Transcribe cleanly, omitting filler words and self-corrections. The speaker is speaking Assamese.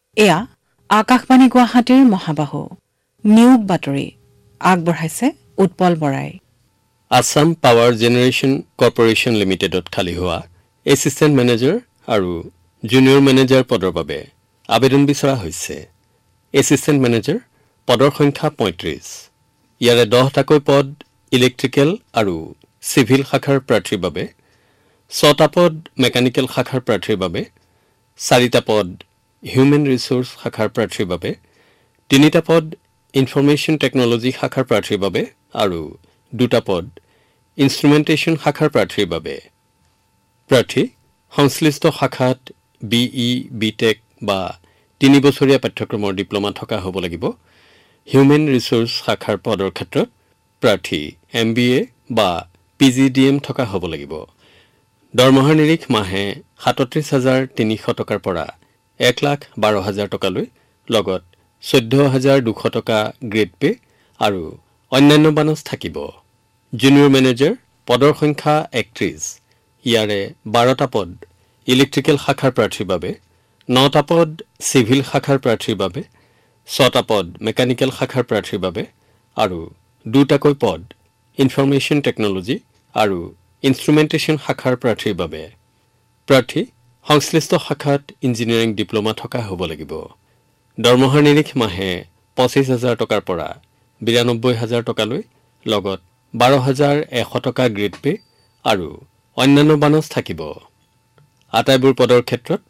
এয়া আকাশবাণী গুৱাহাটীৰ মহাবাহু নিয়োগ বাতৰি আগবঢ়াইছে উৎপল বৰাই। আছাম পাৱাৰ জেনেৰেশ্যন কৰ্পোৰেশ্যন লিমিটেডত খালী হোৱা এছিষ্টেণ্ট মেনেজাৰ আৰু জুনিয়ৰ মেনেজাৰ পদৰ বাবে আবেদন বিচৰা হৈছে। এছিষ্টেণ্ট মেনেজাৰ পদৰ সংখ্যা ৩৫। ইয়াৰে 10টাকৈ পদ ইলেক্ট্ৰিকেল আৰু চিভিল শাখাৰ প্ৰাৰ্থীৰ বাবে, 6টা পদ মেকানিকেল শাখাৰ প্ৰাৰ্থীৰ বাবে, 4টা পদ হিউমেন ৰিচোৰ্চ শাখাৰ প্ৰাৰ্থীৰ বাবে, 3টা পদ ইনফৰমেশ্যন টেকনলজি শাখাৰ প্ৰাৰ্থীৰ বাবে আৰু 2টা পদ ইনষ্ট্ৰুমেণ্টেশ্যন শাখাৰ প্ৰাৰ্থীৰ বাবে। প্ৰাৰ্থী সংশ্লিষ্ট শাখাত BE, BTech বা 3 বছৰীয়া পাঠ্যক্ৰমৰ ডিপ্ল'মা থকা হ'ব লাগিব। হিউমেন ৰিচোৰ্চ শাখাৰ পদৰ ক্ষেত্ৰত প্ৰাৰ্থী MBA বা PGDM থকা হ'ব লাগিব। দৰমহাৰ নিৰিখ মাহে ৩৭,৩০০ টকাৰ পৰা 1,12,000 টকালৈ, লগত 14,200 টকা গ্ৰেড পে আৰু অন্যান্য বানচ থাকিব। জুনিয়ৰ মেনেজাৰ পদৰ সংখ্যা 31। ইয়াৰে 12টা পদ ইলেক্ট্ৰিকেল শাখাৰ প্ৰাৰ্থীৰ বাবে, 9টা পদ চিভিল শাখাৰ প্ৰাৰ্থীৰ বাবে, 6টা পদ মেকানিকেল শাখাৰ প্ৰাৰ্থীৰ বাবে আৰু 2টাকৈ পদ ইনফৰমেশ্যন টেকনলজি আৰু ইনষ্ট্ৰুমেণ্টেশ্যন শাখাৰ প্ৰাৰ্থীৰ বাবে। প্ৰাৰ্থী সংশ্লিষ্ট শাখাত ইঞ্জিনিয়াৰিং ডিপ্ল'মা থকা হ'ব লাগিব। দৰমহাৰ নিৰিখ মাহে 25,000 টকাৰ পৰা 92,000 টকালৈ, লগত 12,100 টকা গ্ৰেড পে আৰু অন্যান্য বানচ থাকিব। আটাইবোৰ পদৰ ক্ষেত্ৰত